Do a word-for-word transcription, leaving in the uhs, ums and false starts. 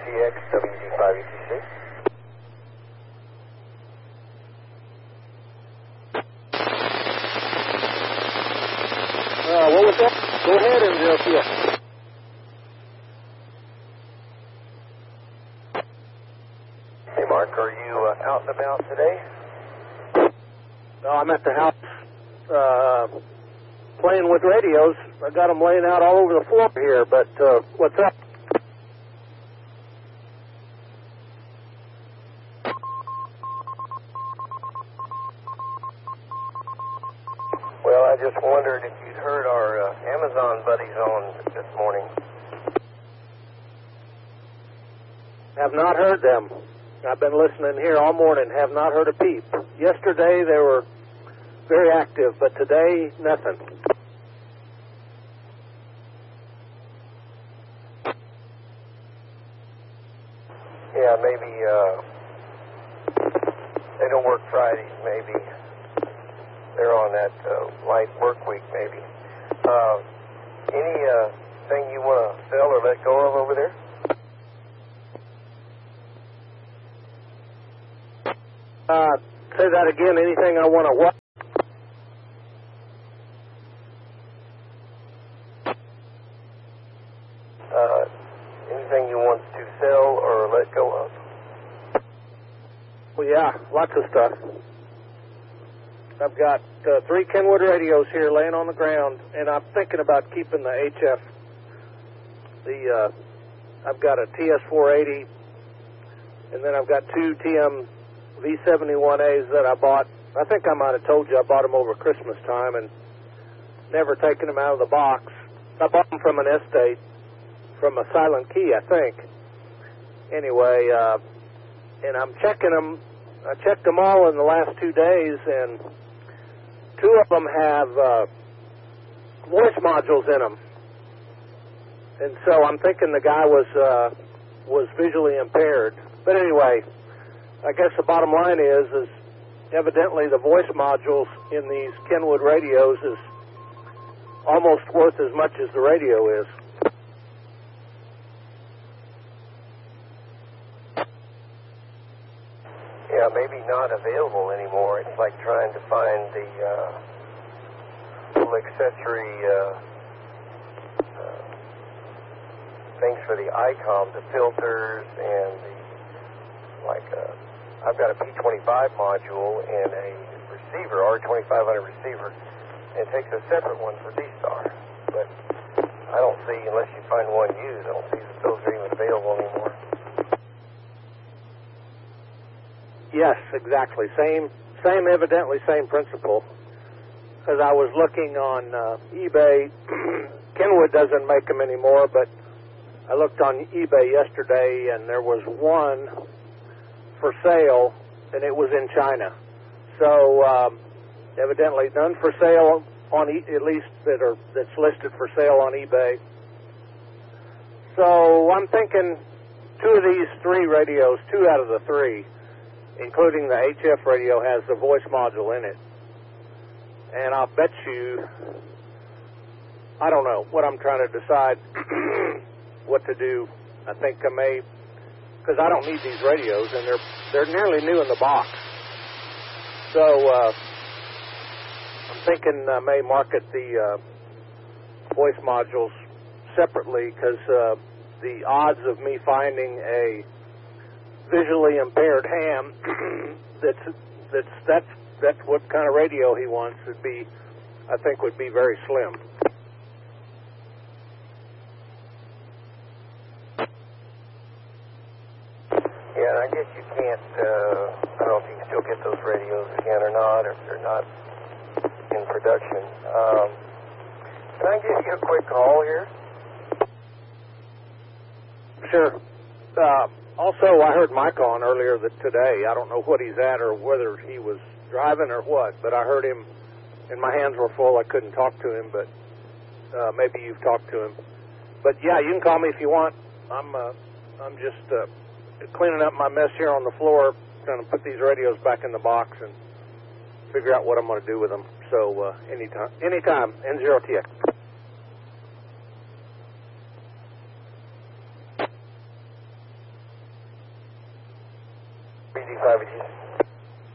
T X, W D five E T C. Uh, what was that? Go ahead, N zero T X. Hey, Mark, are you uh, out and about today? No, I'm at the house uh, playing with radios. I got them laying out all over the floor here, but uh, what's up? Well, I just wondered if you'd heard our uh, Amazon buddies on this morning. Have not heard them. I've been listening here all morning, have not heard a peep. Yesterday they were very active, but today, nothing. Yeah, maybe uh, they don't work Fridays, maybe. They're on that uh, light work week, maybe. Uh, any uh, thing you want to sell or let go of over there? Uh, say that again. Anything I want to what? Uh, anything you want to sell or let go of? Well, yeah, lots of stuff. I've got uh, three Kenwood radios here laying on the ground, and I'm thinking about keeping the H F. The uh, I've got a T S four eighty, and then I've got two T M V seventy-one A's that I bought. I think I might have told you I bought them over Christmas time and never taken them out of the box. I bought them from an estate, from a Silent Key, I think. Anyway, uh, and I'm checking them. I checked them all in the last two days, and two of them have uh, voice modules in them. And so I'm thinking the guy was uh, was visually impaired. But anyway, I guess the bottom line is, is evidently the voice modules in these Kenwood radios is almost worth as much as the radio is. Yeah, maybe not available anymore. It's like trying to find the uh, little accessory uh, uh, things for the I COM, the filters and the, like, uh, I've got a P twenty-five module and a receiver, R twenty-five hundred receiver, and it takes a separate one for D-Star. But I don't see, unless you find one used, I don't see that those are even available anymore. Yes, exactly. Same, same, evidently same principle. Because I was looking on uh, eBay. Kenwood doesn't make them anymore, but I looked on eBay yesterday, and there was one for sale, and it was in China. So um, evidently none for sale on e- at least that are that's listed for sale on eBay. So I'm thinking two of these three radios, two out of the three, including the H F radio, has the voice module in it. And I'll bet you, I don't know what I'm trying to decide what to do. I think I may, because I don't need these radios, and they're they're nearly new in the box. So uh, I'm thinking I may market the uh, voice modules separately, because uh, the odds of me finding a visually impaired ham that's that's that's that's what kind of radio he wants would be, I think, would be very slim. Yeah, and I guess you can't, uh, I don't know if you can still get those radios again or not, or if they're not in production. Um, can I give you a quick call here? Sure. Uh, also, I heard Mike on earlier that today. I don't know what he's at or whether he was driving or what, but I heard him, and my hands were full. I couldn't talk to him, but uh, maybe you've talked to him. But yeah, you can call me if you want. I'm uh, I'm just uh, cleaning up my mess here on the floor, trying to put these radios back in the box and figure out what I'm going to do with them. So uh, anytime, anytime, N zero T X. B D five,